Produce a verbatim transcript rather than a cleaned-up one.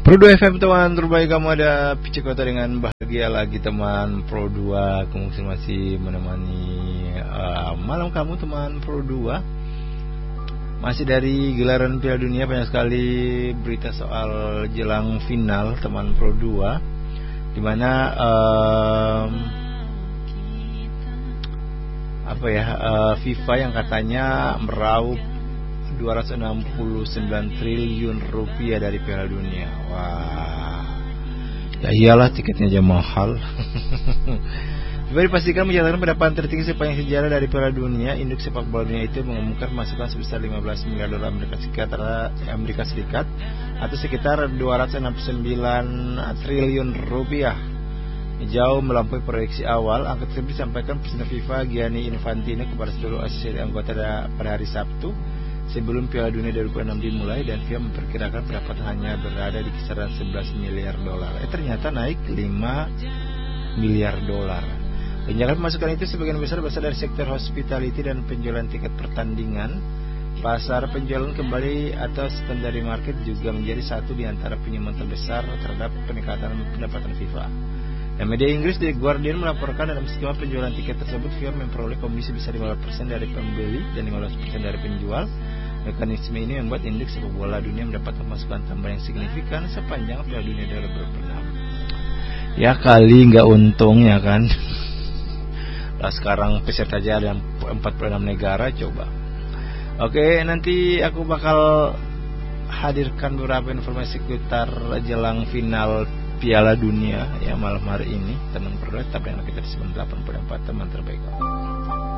Pro dua F M teman terbaik, kamu ada Pici Kota dengan bahagia lagi teman Pro dua. Kamu masih menemani uh, malam kamu teman Pro dua. Masih dari gelaran Piala Dunia, banyak sekali berita soal jelang final teman Pro dua, dimana um, apa ya uh, FIFA yang katanya meraup dua ratus enam puluh sembilan triliun rupiah dari Piala Dunia. Wah, ya iyalah, tiketnya aja mahal. Juga dipastikan mencatatkan pendapatan tertinggi sepanjang sejarah dari Piala Dunia. Induk sepak bola dunia itu mengumumkan masukan sebesar lima belas miliar dolar Amerika Serikat, Amerika Serikat atau sekitar dua ratus enam puluh sembilan triliun rupiah. Jauh melampaui proyeksi awal. Angka tersebut disampaikan Presiden FIFA Gianni Infantino kepada seluruh asosiasi anggota pada hari Sabtu sebelum Piala Dunia dua ribu enam dimulai, dan FIFA memperkirakan pendapatan hanya berada di kisaran sebelas miliar dolar. Eh ternyata naik lima miliar dolar. Lonjakan pemasukan itu sebagian besar berasal dari sektor hospitality dan penjualan tiket pertandingan. Pasar penjualan kembali atau secondary market juga menjadi satu di antara penyumbang terbesar terhadap peningkatan pendapatan FIFA. Dan media Inggris The Guardian melaporkan dalam skema penjualan tiket tersebut FIFA memperoleh komisi bisa lima belas persen dari pembeli dan lima belas persen dari penjual. Mekanisme ini membuat indeks sepak bola dunia mendapat pemasukan tambahan yang signifikan sepanjang Piala Dunia dua ribu enam. Ya kali nggak untung ya kan. Lah sekarang peserta aja ada empat puluh enam negara, coba. Oke, nanti aku bakal hadirkan beberapa informasi seputar jelang final Piala Dunia ya malam hari ini teman berdua. Tapi yang kita di sembilan puluh delapan koma empat teman terbaik.